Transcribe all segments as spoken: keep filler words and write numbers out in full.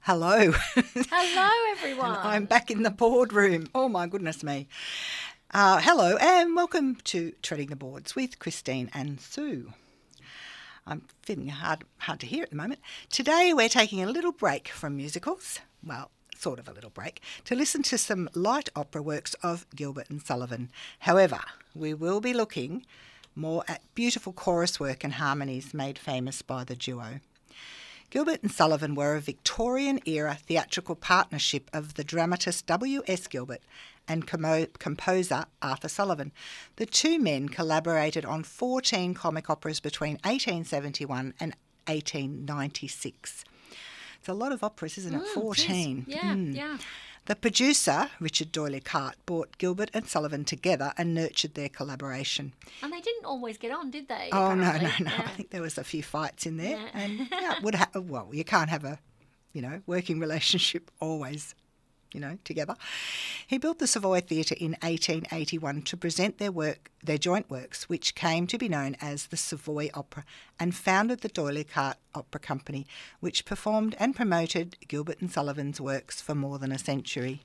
Hello. Hello, everyone. I'm back in the boardroom. Oh, my goodness me. Uh, hello and welcome to Treading the Boards with Christine and Sue. I'm feeling hard, hard to hear at the moment. Today we're taking a little break from musicals, well, sort of a little break, to listen to some light opera works of Gilbert and Sullivan. However, we will be looking more at beautiful chorus work and harmonies made famous by the duo. Gilbert and Sullivan were a Victorian-era theatrical partnership of the dramatist W S Gilbert and com- composer Arthur Sullivan. The two men collaborated on fourteen comic operas between eighteen seventy-one and eighteen ninety-six. It's a lot of operas, isn't it? Mm, fourteen. It is. Yeah, Mm. yeah. The producer, Richard D'Oyly Carte, brought Gilbert and Sullivan together and nurtured their collaboration. And they didn't always get on, did they? Oh, no, no, apparently? no. Yeah. I think there was a few fights in there. Yeah. And yeah, it would ha- well, you can't have a, you know, working relationship always, you know, together. He built the Savoy Theatre in eighteen eighty-one to present their work, their joint works, which came to be known as the Savoy Opera, and founded the D'Oyly Carte Opera Company, which performed and promoted Gilbert and Sullivan's works for more than a century.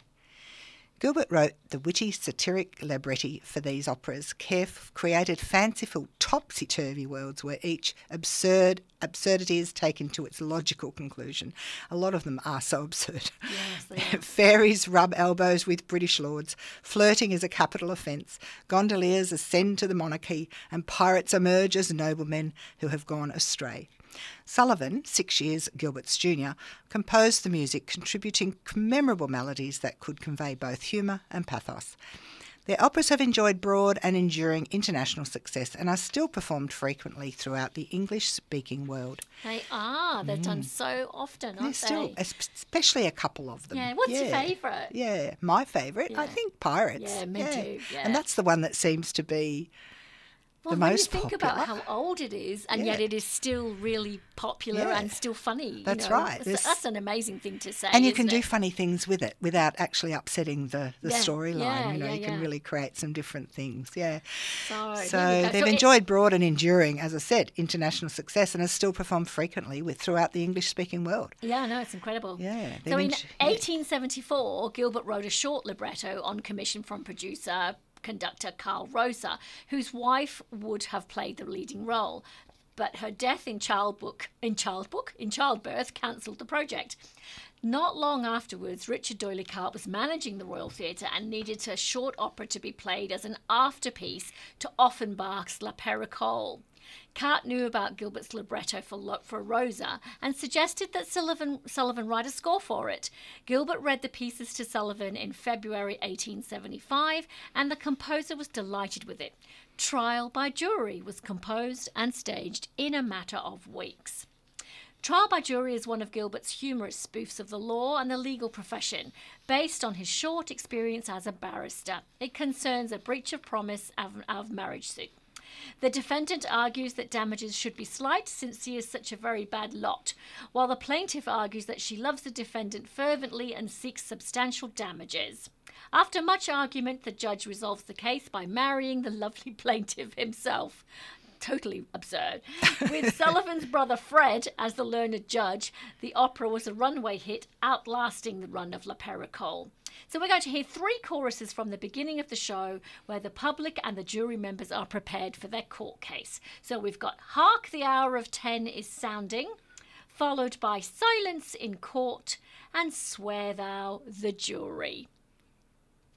Gilbert wrote the witty, satiric libretti for these operas, caref- created fanciful, topsy-turvy worlds where each absurd absurdity is taken to its logical conclusion. A lot of them are so absurd. Yes, they are. Fairies rub elbows with British lords, flirting is a capital offence, gondoliers ascend to the monarchy, and pirates emerge as noblemen who have gone astray. Sullivan, six years Gilbert's junior, composed the music, contributing memorable melodies that could convey both humour and pathos. Their operas have enjoyed broad and enduring international success and are still performed frequently throughout the English-speaking world. They are. They're done so often, aren't There's still, they? especially a couple of them. Yeah. What's your favourite? Yeah, my favourite, I Yeah. think Pirates. Yeah, me too, yeah. And that's the one that seems to be Well, the when most you think popular. about how old it is, and Yeah. yet it is still really popular Yeah. and still funny. you That's know, right. That's, There's- that's an amazing thing to say. And you can isn't do it? funny things with it without actually upsetting the, the Yeah, storyline. yeah, you know, yeah, you can yeah. really create some different things. Yeah. So, here we So go. they've So it- enjoyed broad and enduring, as I said, international success and are still performed frequently with throughout the English-speaking world. Yeah, no, it's incredible. Yeah, they've So in enj- yeah. eighteen seventy-four, Gilbert wrote a short libretto on commission from producer conductor Carl Rosa, whose wife would have played the leading role, but her death in childbook in childbook in childbirth cancelled the project. Not long afterwards, Richard D'Oyly Carte was managing the Royal Theatre and needed a short opera to be played as an afterpiece to Offenbach's La Pericole. Carte knew about Gilbert's libretto for, Lo- for Rosa and suggested that Sullivan, Sullivan write a score for it. Gilbert read the pieces to Sullivan in February eighteen seventy-five, and the composer was delighted with it. Trial by Jury was composed and staged in a matter of weeks. Trial by Jury is one of Gilbert's humorous spoofs of the law and the legal profession, based on his short experience as a barrister. It concerns a breach of promise of, of marriage suit. The defendant argues that damages should be slight since he is such a very bad lot, while the plaintiff argues that she loves the defendant fervently and seeks substantial damages. After much argument, the judge resolves the case by marrying the lovely plaintiff himself. Totally absurd. With Sullivan's brother Fred as the learned judge, the opera was a runaway hit, outlasting the run of La Pericole. So we're going to hear three choruses from the beginning of the show where the public and the jury members are prepared for their court case. So we've got Hark the Hour of Ten is Sounding, followed by Silence in Court and Swear Thou the Jury.